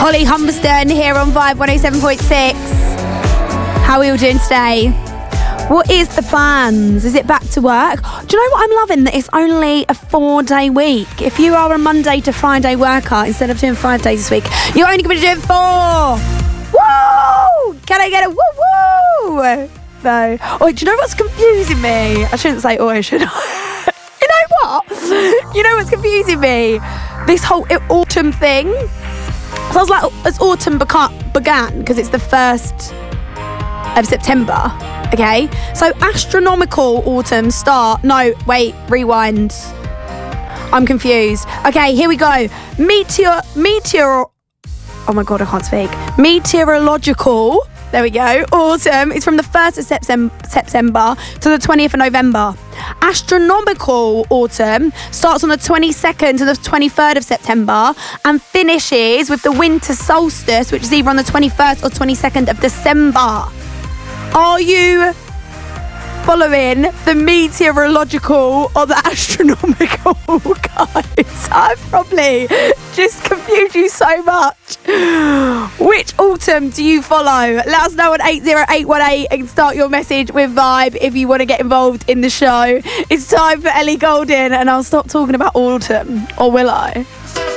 Holly Humberston here on Vibe 107.6. How are we all doing today? What is the plans? Is it back to work? Do you know what I'm loving? That it's only a 4-day week. If you are a Monday to Friday worker, instead of doing 5 days this week, you're only going to be doing 4. Woo! Can I get a woo-woo? No. Oh, do you know what's confusing me? I shouldn't say oh, should I? You know what? You know what's confusing me? This whole autumn thing. So I was like, as autumn began, because it's the 1st of September, okay? So astronomical autumn start. No, wait, rewind. I'm confused. Okay, here we go. Oh my God, I can't speak. Meteorological, there we go, autumn is from the 1st of September to the 20th of November. Astronomical autumn starts on the 22nd to the 23rd of September and finishes with the winter solstice, which is either on the 21st or 22nd of December. Are you following the meteorological or the astronomical, guys? I've probably just confused you so much. Which autumn do you follow? Let us know on 80818 and start your message with Vibe if you want to get involved in the show. It's time for Ellie Goulding, and I'll stop talking about autumn, or will I?